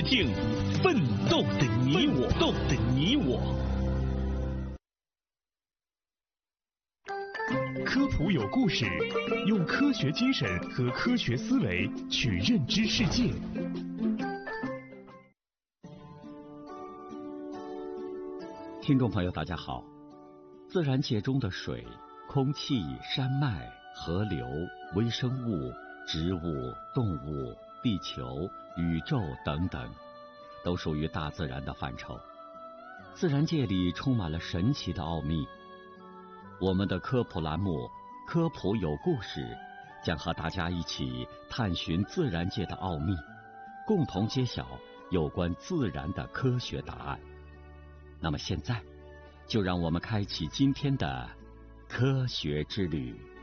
听奋斗的你我。科普有故事，用科学精神和科学思维去认知世界。 听众朋友，大家好。自然界中的水、空气、山脉、河流、微生物、植物、动物、地球、宇宙等等，都属于大自然的范畴。自然界里充满了神奇的奥秘。我们的科普栏目《科普有故事》将和大家一起探寻自然界的奥秘，共同揭晓有关自然的科学答案。那么现在，就让我们开启今天的科学之旅。